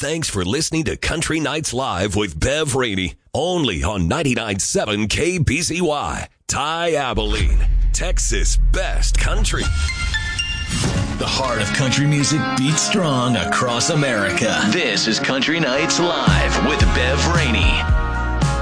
Thanks for listening to Country Nights Live with Bev Rainey, only on 99.7 KBCY, Ty Abilene, Texas' best country. The heart of country music beats strong across America. This is Country Nights Live with Bev Rainey.